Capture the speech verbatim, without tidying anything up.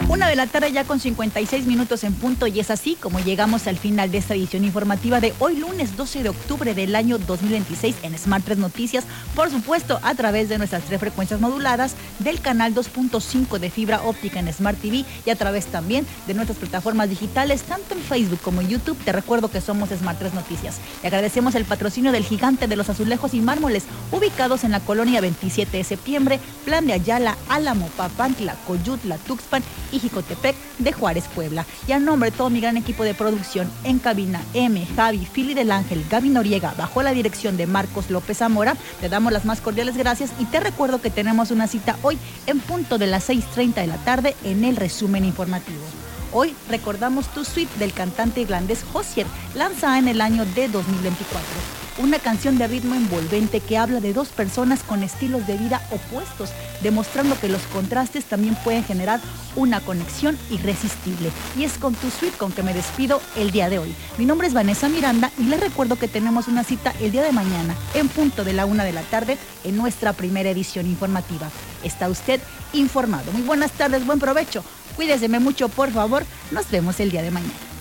Una de la tarde ya con cincuenta y seis minutos en punto, y es así como llegamos al final de esta edición informativa de hoy lunes doce de octubre del año dos mil veintiséis en Smart tres Noticias, por supuesto a través de nuestras tres frecuencias moduladas, del canal dos punto cinco de fibra óptica en Smart T V y a través también de nuestras plataformas digitales, tanto en Facebook como en YouTube. Te recuerdo que somos Smart tres Noticias. Le agradecemos el patrocinio del gigante de los azulejos y mármoles, ubicados en la colonia veintisiete de septiembre, Plan de Ayala, Álamo, Papantla, Coyutla, Tuxpan y Jicotepec de Juárez, Puebla. Y a nombre de todo mi gran equipo de producción, en cabina, M, Javi, Fili del Ángel, Gaby Noriega, bajo la dirección de Marcos López Zamora, te damos las más cordiales gracias y te recuerdo que tenemos una cita hoy en punto de las seis treinta de la tarde en el resumen informativo. Hoy recordamos Tu Suite del cantante irlandés Hozier, lanzada en el año de dos mil veinticuatro. Una canción de ritmo envolvente que habla de dos personas con estilos de vida opuestos, demostrando que los contrastes también pueden generar una conexión irresistible. Y es con Tu Suite con que me despido el día de hoy. Mi nombre es Vanessa Miranda y les recuerdo que tenemos una cita el día de mañana, en punto de la una de la tarde, en nuestra primera edición informativa. Está usted informado. Muy buenas tardes, buen provecho. Cuídeseme mucho, por favor. Nos vemos el día de mañana.